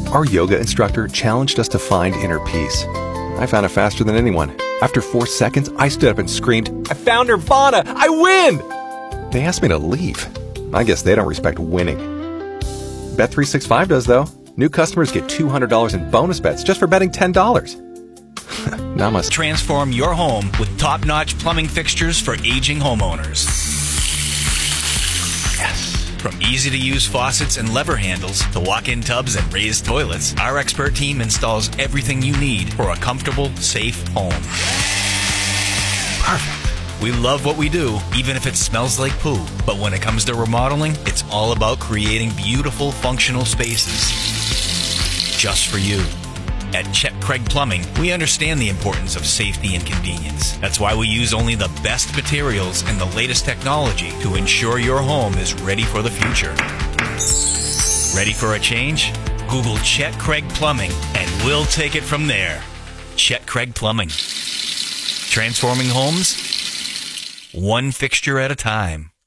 Our yoga instructor challenged us to find inner peace. I found it faster than anyone. After 4 seconds, I stood up and screamed, "I found Nirvana! I win!" They asked me to leave. I guess they don't respect winning. Bet365 does, though. New customers get $200 in bonus bets just for betting $10. Namaste. Transform your home with top-notch plumbing fixtures for aging homeowners. Yes. From easy-to-use faucets and lever handles to walk-in tubs and raised toilets, our expert team installs everything you need for a comfortable, safe home. Perfect. We love what we do, even if it smells like poo. But when it comes to remodeling, it's all about creating beautiful, functional spaces just for you. At Chet Craig Plumbing, we understand the importance of safety and convenience. That's why we use only the best materials and the latest technology to ensure your home is ready for the future. Ready for a change? Google Chet Craig Plumbing and we'll take it from there. Chet Craig Plumbing. Transforming homes, one fixture at a time.